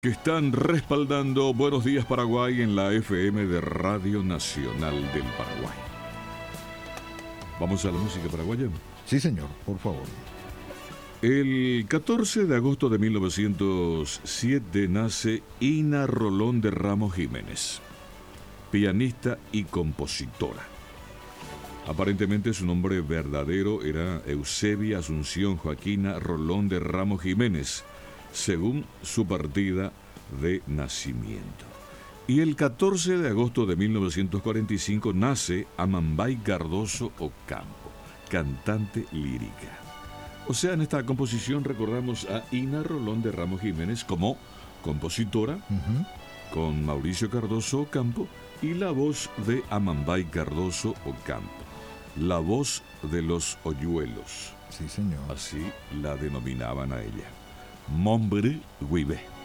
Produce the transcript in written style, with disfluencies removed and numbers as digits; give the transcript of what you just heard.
Que están respaldando Buenos Días Paraguay en la FM de Radio Nacional del Paraguay. ¿Vamos a la música paraguaya? Sí, señor, por favor. El 14 de agosto de 1907 nace Ina Rolón de Ramos Jiménez, pianista y compositora. Aparentemente su nombre verdadero era Eusebia Asunción Joaquina Rolón de Ramos Jiménez, según su partida de nacimiento. Y el 14 de agosto de 1945 nace Amambay Cardoso Ocampo, cantante lírica. O sea, en esta composición recordamos a Ina Rolón de Ramos Jiménez como compositora, con Mauricio Cardoso Ocampo y la voz de Amambay Cardoso Ocampo, la voz de los hoyuelos. Sí, señor. Así la denominaban a ella. Mombre Guibé.